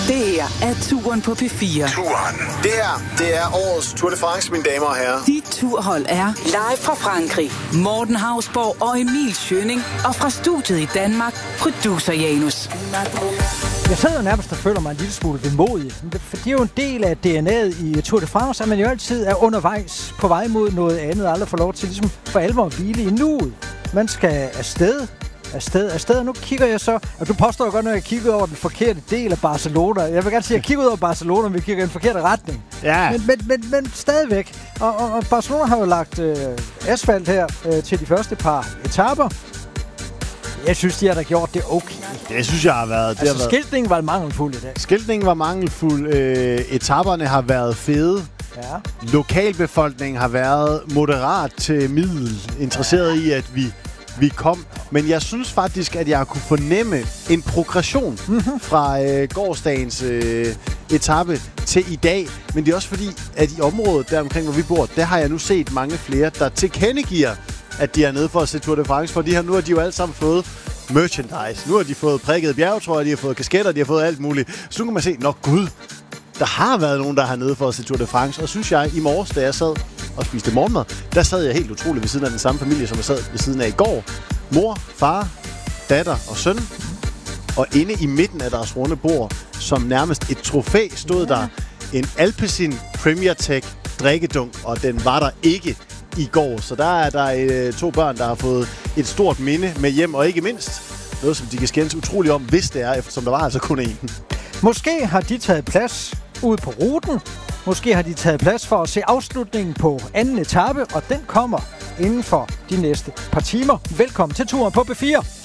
Det her er Turen på P4. Turen. Det er årets Tour de France, mine damer og herrer. Dit turhold er live fra Frankrig. Morten Hausborg og Emil Schønning. Og fra studiet i Danmark, producer Janus. Jeg sidder nærmest og føler mig en lille smule vemodig. For det er jo en del af DNA'et i Tour de France, at man jo altid er undervejs på vej mod noget andet, og aldrig får lov til ligesom for alvor at hvile i nuet. Man skal afsted. Nu kigger jeg så, og du påstår godt, når jeg kigger over den forkerte del af Barcelona. Jeg vil gerne sige, at jeg kigger ud over Barcelona, men vi kigger i den forkerte retning. Ja. Men stadigvæk. Og Barcelona har jo lagt asfalt her til de første par etaper. Jeg synes, de har da gjort det okay. Det synes jeg har været... Skiltningen var mangelfuld i dag. Skiltningen var mangelfuld. Etaperne har været fede. Ja. Lokalbefolkningen har været moderat til middel interesseret i, at vi kom. Men jeg synes faktisk, at jeg kunne fornemme en progression fra gårsdagens etape til i dag. Men det er også fordi, at i området der omkring, hvor vi bor, der har jeg nu set mange flere, der tilkendegiver, at de er nede for at se Tour de France. For nu har de jo alle sammen fået merchandise. Nu har de fået prikket bjergetrøjer, de har fået kasketter, de har fået alt muligt. Så nu kan man se, gud, der har været nogen, der har nede for at se Tour de France. Og synes jeg, i morges, da jeg sad og spiste morgenmad, der sad jeg helt utroligt ved siden af den samme familie, som jeg sad ved siden af i går. Mor, far, datter og søn. Og inde i midten af deres runde bord, som nærmest et trofæ, stod der en Alpecin Premier Tech drikkedunk, og den var der ikke i går. Så der er der 2 børn, der har fået et stort minde med hjem, og ikke mindst noget, som de kan skændes utroligt om, hvis det er, eftersom der var altså kun én. Måske har de taget plads ude på ruten. Måske har de taget plads for at se afslutningen på anden etape, og den kommer inden for de næste par timer. Velkommen til Turen på P4.